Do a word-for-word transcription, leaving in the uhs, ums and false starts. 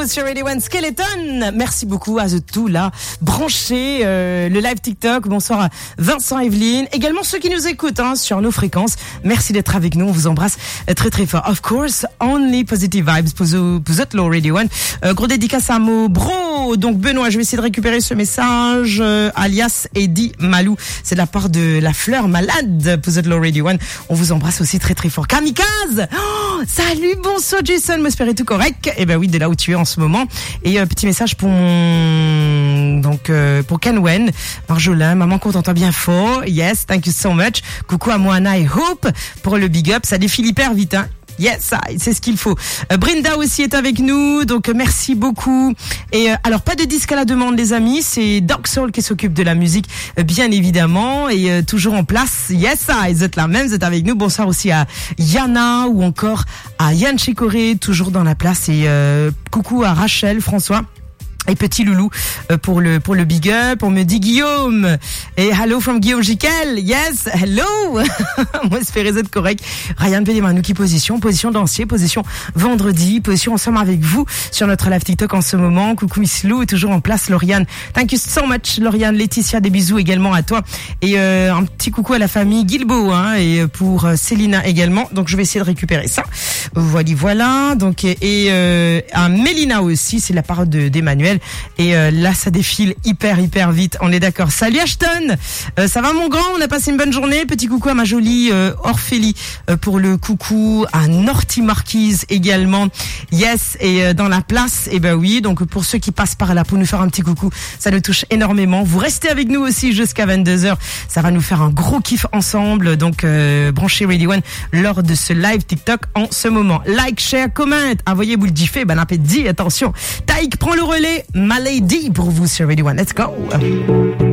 sur Radio One Skeleton. Merci beaucoup à The Two là, branché euh, le live TikTok. Bonsoir à Vincent, Evelyne, également ceux qui nous écoutent hein, sur nos fréquences. Merci d'être avec nous, on vous embrasse très très fort. Of course, only positive vibes pour The Low Radio One. Euh, gros dédicace à Mo Bro. Donc Benoît, je vais essayer de récupérer ce message. Euh, alias Eddie Malou, c'est de la part de la fleur malade pour The Low Radio One. On vous embrasse aussi très très fort. Kamikaze, oh, salut, bonsoir Jason, m'espérez tout correct. Eh ben oui, de là où tu es en ce moment. Et euh, petit message pour mon... donc euh, pour Kenwen, Marjolin, maman qu'on t'entend bien fort. Yes, thank you so much. Coucou à Moana et Hope pour le big up. Ça défile hyper vite, hein. Yes, c'est ce qu'il faut. Euh, Brinda aussi est avec nous, donc euh, merci beaucoup. Et euh, alors pas de disque à la demande les amis, c'est Dark Soul qui s'occupe de la musique euh, bien évidemment et euh, toujours en place. Yes, vous êtes là même, vous êtes avec nous. Bonsoir aussi à Yana ou encore à Yann Chicoré, toujours dans la place et euh, coucou à Rachel, François. Et petit loulou euh, pour le pour le big up, on me dit Guillaume et hello from Guillaume Jiquel, yes, hello. Moi espérez être correct. Ryan Pédémanouki, position, position dancier, position vendredi, position ensemble avec vous sur notre live TikTok en ce moment. Coucou Miss Lou est toujours en place, Lauriane. Thank you so much, Lauriane. Laetitia, des bisous également à toi et euh, un petit coucou à la famille Guilbeault hein, et pour euh, Célina également. Donc je vais essayer de récupérer ça. Voilà, voilà. Donc et, et euh, à Mélina aussi, c'est la parole de d'Emmanuel. Et euh, là ça défile hyper hyper vite, on est d'accord. Salut Ashton, euh, ça va mon grand, on a passé une bonne journée. Petit coucou à ma jolie euh, Orphélie euh, pour le coucou, à Norty Marquise également. Yes, et euh, dans la place, et ben oui, donc pour ceux qui passent par là pour nous faire un petit coucou, ça nous touche énormément. Vous restez avec nous aussi jusqu'à vingt-deux heures, ça va nous faire un gros kiff ensemble. Donc euh, branchez Radio One lors de ce live TikTok en ce moment. Like, share, comment, envoyez-vous le diffé, ben appétit, attention. Taïk prend le relais. Malady pour vous sur Radio One. Let's go.